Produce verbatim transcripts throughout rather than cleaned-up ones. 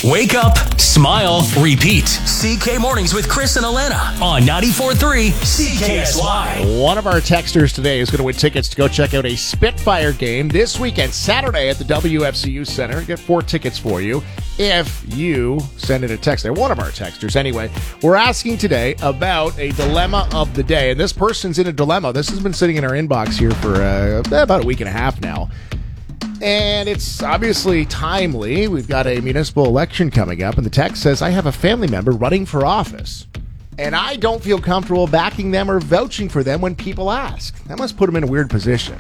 Wake up, smile, repeat. C K Mornings with Chris and Alana on ninety-four point three C K S Y. One of our texters today is going to win tickets to go check out a Spitfire game this weekend, Saturday at the W F C U Center. Get four tickets for you if you send in a text there. One of our texters, anyway. We're asking today about a dilemma of the day, and this person's in a dilemma. This has been sitting in our inbox here for uh, about a week and a half now. And it's obviously timely. We've got a municipal election coming up, and the text says, I have a family member running for office, and I don't feel comfortable backing them or vouching for them when people ask. That must put them in a weird position.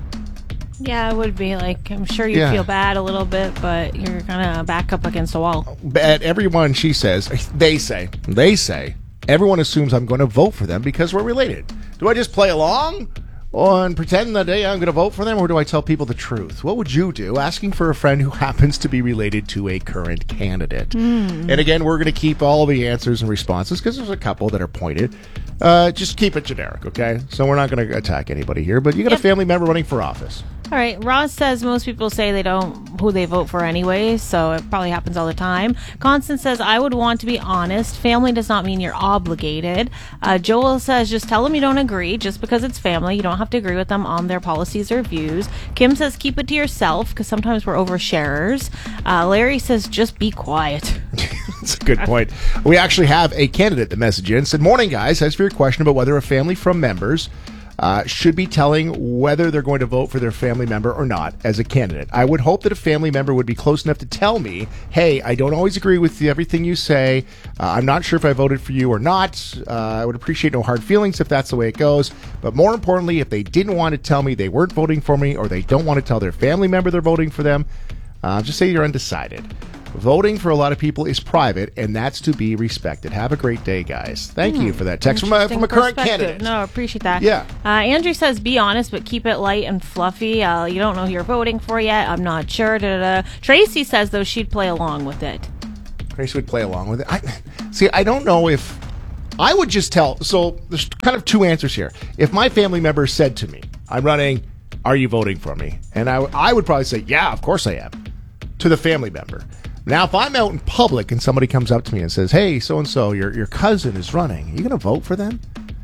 Yeah, it would be. Like, I'm sure you Yeah. feel bad a little bit, but you're going to back up against the wall. But everyone, she says, they say, they say, everyone assumes I'm going to vote for them because we're related. Do I just play along? And pretend that, hey, I'm going to vote for them, or do I tell people the truth? What would you do asking for a friend who happens to be related to a current candidate? Mm. And again, we're going to keep all the answers and responses because there's a couple that are pointed. Uh, just keep it generic, okay? So we're not going to attack anybody here, but you got yep. a family member running for office. All right. Ross says most people say they don't who they vote for anyway, so it probably happens all the time. Constance says, I would want to be honest. Family does not mean you're obligated. Uh, Joel says, just tell them you don't agree. Just because it's family, you don't have to agree with them on their policies or views. Kim says, keep it to yourself because sometimes we're oversharers. Uh, Larry says, just be quiet. That's a good point. We actually have a candidate that messaged in. Said, morning, guys. As for your question about whether a family from members Uh, should be telling whether they're going to vote for their family member or not as a candidate. I would hope that a family member would be close enough to tell me, hey, I don't always agree with everything you say. Uh, I'm not sure if I voted for you or not. Uh, I would appreciate no hard feelings if that's the way it goes. But more importantly, if they didn't want to tell me they weren't voting for me or they don't want to tell their family member they're voting for them, uh, just say you're undecided. Voting for a lot of people is private, and that's to be respected. Have a great day, guys. Thank mm, you for that text from a, from a current candidate. No, I appreciate that. Yeah. Uh, Andrew says, be honest, but keep it light and fluffy. Uh, you don't know who you're voting for yet. I'm not sure. Da, da, da. Tracy says, though, she'd play along with it. Tracy would play along with it. I, see, I don't know if... I would just tell... So there's kind of two answers here. If my family member said to me, I'm running, are you voting for me? And I, I would probably say, yeah, of course I am, to the family member. Now, if I'm out in public and somebody comes up to me and says, hey, so-and-so, your your cousin is running, are you going to vote for them?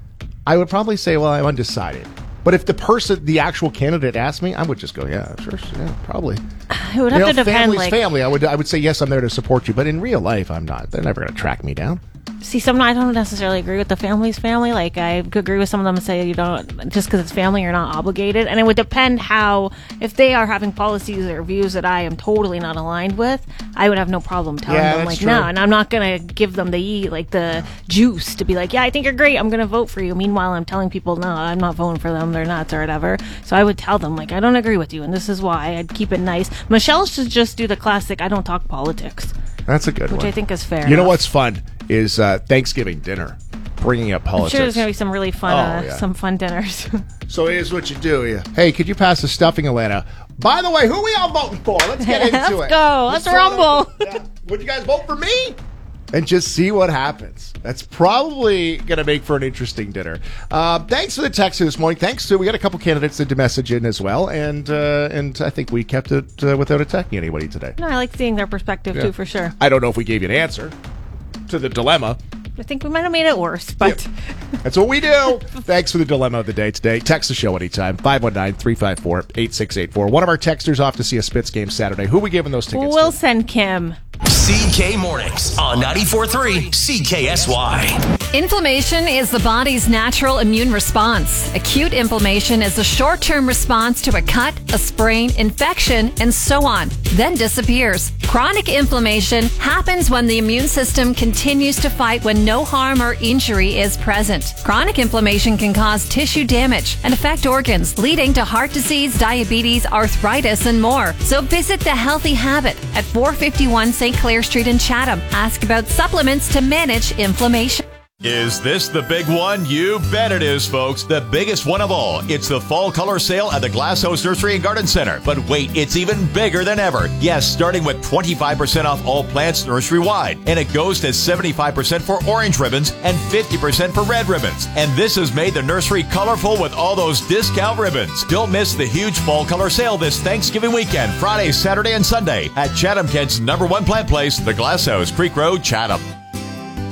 I would probably say, well, I'm undecided. But if the person, the actual candidate asked me, I would just go, yeah, sure, yeah, probably. It would have you know, to depend. Family's like, family. I would, I would say, yes, I'm there to support you. But in real life, I'm not. They're never going to track me down. See, some I don't necessarily agree with the family's family. Like, I could agree with some of them and say you don't, just because it's family, you're not obligated. And it would depend how, if they are having policies or views that I am totally not aligned with, I would have no problem telling yeah, them, like, true. no. And I'm not going to give them the, like, the juice to be like, yeah, I think you're great. I'm going to vote for you. Meanwhile, I'm telling people, no, I'm not voting for them. They're nuts or whatever. So I would tell them, like, I don't agree with you. And this is why. I'd keep it nice. Michelle should just do the classic, I don't talk politics. That's a good which one. Which I think is fair. You enough. know what's fun is uh, Thanksgiving dinner, bringing up politics. I'm sure there's going to be some really fun, oh, uh, yeah. some fun dinners. So here's what you do. You, hey, could you pass the stuffing, Atlanta? By the way, who are we all voting for? Let's get into Let's it. Let's go. Let's rumble. Yeah. Would you guys vote for me? And just see what happens. That's probably going to make for an interesting dinner. Uh, thanks for the text this morning. Thanks to, we got a couple candidates that to message in as well. And uh, and I think we kept it uh, without attacking anybody today. No, I like seeing their perspective yeah. too, for sure. I don't know if we gave you an answer to the dilemma. I think we might have made it worse, but... Yeah. That's what we do. Thanks for the dilemma of the day today. Text the show anytime. five one nine, three five four, eight six eight four. One of our texters off to see a Spitz game Saturday. Who are we giving those tickets We'll to? send Kim. C K Mornings on ninety-four point three C K S Y. Inflammation is the body's natural immune response. Acute inflammation is a short-term response to a cut, a sprain, infection, and so on, then disappears. Chronic inflammation happens when the immune system continues to fight when no harm or injury is present. Chronic inflammation can cause tissue damage and affect organs, leading to heart disease, diabetes, arthritis, and more. So visit The Healthy Habit at four fifty-one Saint Clair Street in Chatham. Ask about supplements to manage inflammation. Is this the big one? You bet it is, folks. The biggest one of all. It's the fall color sale at the Glass House Nursery and Garden Center. But wait, it's even bigger than ever. Yes, starting with twenty-five percent off all plants nursery-wide. And it goes to seventy-five percent for orange ribbons and fifty percent for red ribbons. And this has made the nursery colorful with all those discount ribbons. Don't miss the huge fall color sale this Thanksgiving weekend, Friday, Saturday, and Sunday at Chatham-Kent's number one plant place, the Glass House, Creek Road, Chatham.